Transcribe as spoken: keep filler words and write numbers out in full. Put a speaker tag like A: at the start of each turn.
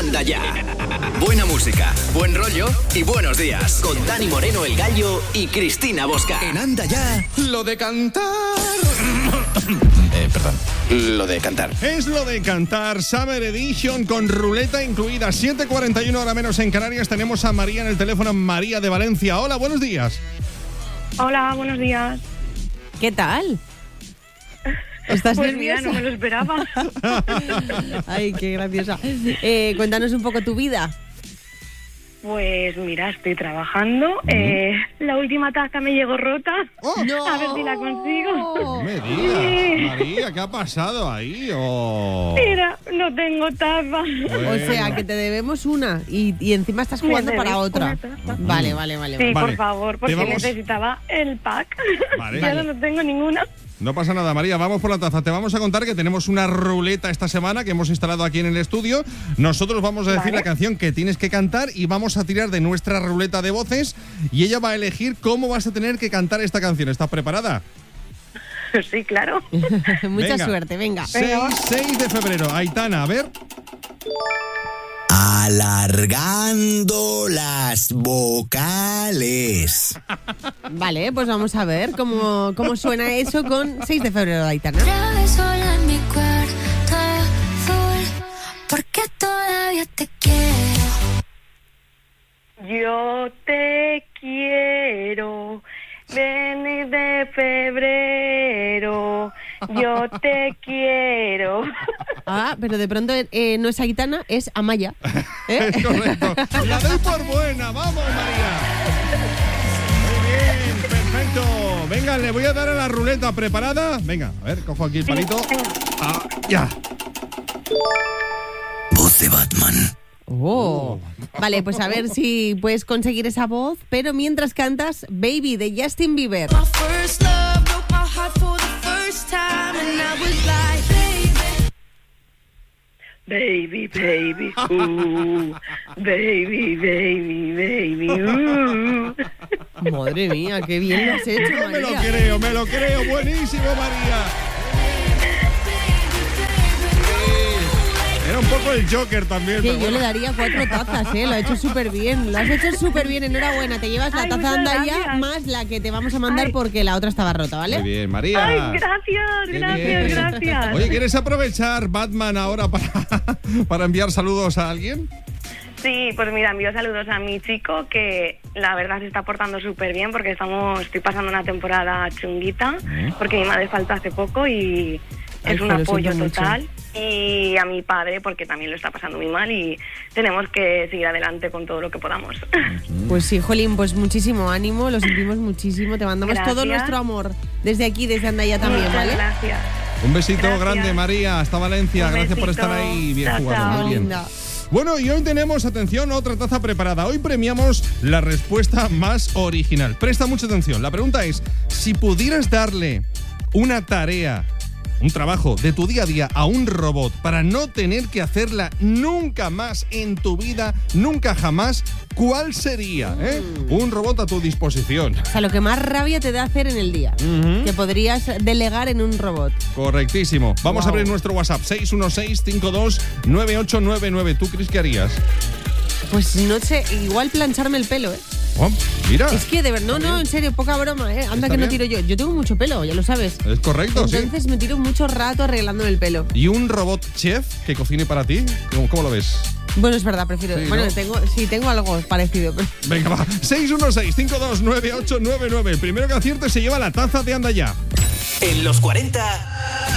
A: Anda Ya. Buena música, buen rollo y buenos días. Con Dani Moreno, el Gallo, y Cristina Bosca. En Anda Ya, lo de cantar. eh, perdón, lo de cantar.
B: Es lo de cantar, Summer Edition con ruleta incluida. siete cuarenta y uno hora menos en Canarias. Tenemos a María en el teléfono, María de Valencia. Hola, buenos días.
C: Hola, buenos días.
D: ¿Qué tal? ¿Estás
C: pues
D: nerviosa?
C: Mira, no me lo esperaba.
D: Ay, qué graciosa. Eh, cuéntanos un poco tu vida.
C: Pues mira, estoy trabajando. Uh-huh. eh, la última taza me llegó rota.
B: Oh,
C: no. A ver si la consigo.
B: No me digas, sí. María, ¿qué ha pasado ahí? Oh.
C: Mira, no tengo taza.
B: Bueno.
D: O sea, que te debemos una y, y encima estás jugando para otra. Vale, vale, vale.
C: Sí,
D: vale.
C: por favor, porque
B: vamos...
C: necesitaba el pack.
B: Vale.
C: Ya vale. No tengo ninguna.
B: No pasa nada, María, vamos por la taza. Te vamos a contar que tenemos una ruleta esta semana que hemos instalado aquí en el estudio. Nosotros vamos a decir ¿Vale? la canción que tienes que cantar y vamos a tirar de nuestra ruleta de voces y ella va a elegir cómo vas a tener que cantar esta canción. ¿Estás preparada?
C: Sí, claro.
D: Mucha
B: venga.
D: suerte, venga.
B: seis de febrero. Aitana, a ver.
A: Alargando las vocales.
D: Vale, pues vamos a ver cómo, cómo suena eso con seis de febrero de Aitana.
E: Sola en mi cuarto azul, porque todavía te quiero.
C: Yo te quiero. Ven de febrero. Yo te quiero.
D: Ah, pero de pronto eh, no es Aitana, es Amaya. ¿Eh?
B: Es correcto. La doy por buena. Vamos, María. Muy bien, perfecto. Venga, le voy a dar a la ruleta. ¿Preparada? Venga, a ver, cojo aquí el palito. Ah, ya.
A: Voz de Batman.
D: Oh. Vale, pues a ver si puedes conseguir esa voz, pero mientras cantas Baby de Justin Bieber.
C: Baby, baby, uh, baby, baby, baby, uh.
D: Madre mía, qué bien lo has hecho,
B: No
D: María.
B: me lo creo, me lo creo. Buenísimo, María. Era un poco el Joker también.
D: Que
B: pero
D: yo
B: bueno.
D: le daría cuatro tazas, ¿eh? Lo ha hecho súper bien. Lo has hecho súper bien. Enhorabuena. Te llevas la
C: Ay,
D: taza
C: muchas
D: Andaya
C: gracias.
D: más la que te vamos a mandar
C: Ay.
D: porque la otra estaba rota, ¿vale?
B: Muy bien, María.
C: Ay, gracias,
B: Qué
C: gracias,
B: bien.
C: gracias.
B: Oye, ¿quieres aprovechar Batman ahora para, para enviar saludos a alguien?
C: Sí, pues mira, envío saludos a mi chico que la verdad se está portando súper bien porque estamos, estoy pasando una temporada chunguita porque mi madre faltó hace poco y
D: Ay,
C: es un
D: jo, lo
C: apoyo
D: siento mucho.
C: total. Y a mi padre porque también lo está pasando muy mal y tenemos que seguir adelante con todo lo que podamos.
D: Pues sí, Jolín, pues muchísimo ánimo, lo sentimos muchísimo. Te mandamos
C: Gracias.
D: todo nuestro amor desde aquí, desde Andaya también,
C: Muchas
D: ¿vale?
C: gracias.
B: Un besito
C: Gracias.
B: grande, María. Hasta Valencia.
C: Un
B: Gracias por
C: besito.
B: estar ahí. Bien
C: Chao,
B: jugado,
C: chao.
B: muy bien.
D: Linda.
B: Bueno, y hoy tenemos, atención, otra taza preparada. Hoy premiamos la respuesta más original. Presta mucha atención. La pregunta es, si pudieras darle una tarea, un trabajo de tu día a día a un robot para no tener que hacerla nunca más en tu vida, nunca jamás, ¿cuál sería? ¿Eh? Un robot a tu disposición.
D: O sea, lo que más rabia te da hacer en el día,
B: Ujú.
D: que podrías delegar en un robot.
B: Correctísimo. Vamos
D: Wow.
B: a abrir nuestro WhatsApp, seis uno seis, cinco dos, nueve ocho nueve nueve. ¿Tú crees que harías?
D: Pues no sé, igual plancharme el pelo, ¿eh?
B: Oh, mira.
D: Es que de verdad, no, no, en serio, poca broma, ¿eh? Anda
B: Está
D: que no
B: bien.
D: tiro yo. Yo tengo mucho pelo, ya lo sabes.
B: Es correcto, sí.
D: Entonces me tiro mucho rato arreglándome el pelo.
B: ¿Y un robot chef que cocine para ti? ¿Cómo, cómo lo ves?
D: Bueno, es verdad, prefiero.
B: Sí,
D: bueno,
B: ¿no?
D: tengo, sí, tengo algo parecido. Pero...
B: Venga, va. seis uno seis, cinco dos, nueve ocho nueve nueve. El primero que acierte se lleva la taza de Anda Ya.
A: En los cuarenta...